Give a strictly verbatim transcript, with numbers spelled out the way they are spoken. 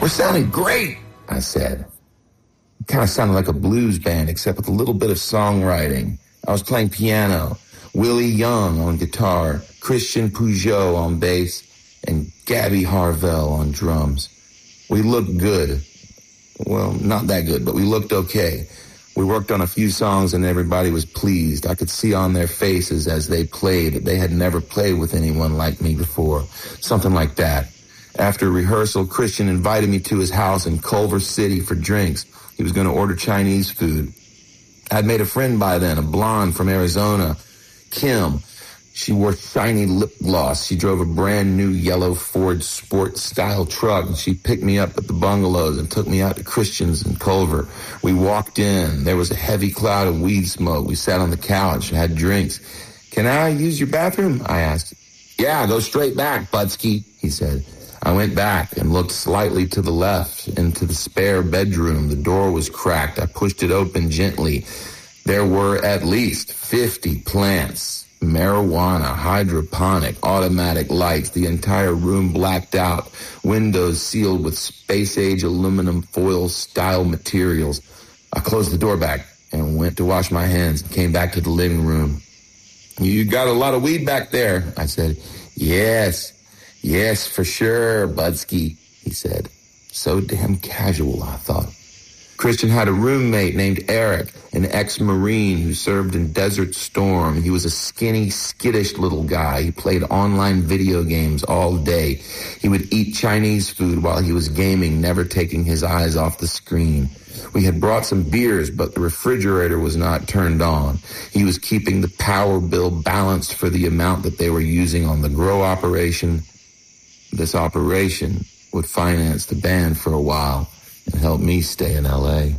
We're sounding great, I said. It kind of sounded like a blues band, except with a little bit of songwriting. I was playing piano, Willie Young on guitar, Christian Peugeot on bass, and Gabby Harvell on drums. We looked good. Well, not that good, but we looked okay. We worked on a few songs and everybody was pleased. I could see on their faces as they played that they had never played with anyone like me before. Something like that. After rehearsal, Christian invited me to his house in Culver City for drinks. He was going to order Chinese food. I'd made a friend by then, a blonde from Arizona, Kim. She wore shiny lip gloss. She drove a brand new yellow Ford Sport-style truck, and she picked me up at the bungalows and took me out to Christian's in Culver. We walked in. There was a heavy cloud of weed smoke. We sat on the couch and had drinks. "Can I use your bathroom?" I asked. "Yeah, go straight back, Budsky," he said. I went back and looked slightly to the left into the spare bedroom. The door was cracked. I pushed it open gently. There were at least fifty plants. Marijuana, hydroponic, automatic lights, the entire room blacked out, windows sealed with space-age aluminum foil-style materials. I closed the door back and went to wash my hands and came back to the living room. "You got a lot of weed back there," I said. Yes, yes, for sure, Budsky, he said. So damn casual, I thought. Christian had a roommate named Eric, an ex-Marine who served in Desert Storm. He was a skinny, skittish little guy. He played online video games all day. He would eat Chinese food while he was gaming, never taking his eyes off the screen. We had brought some beers, but the refrigerator was not turned on. He was keeping the power bill balanced for the amount that they were using on the grow operation. This operation would finance the band for a while and help me stay in L A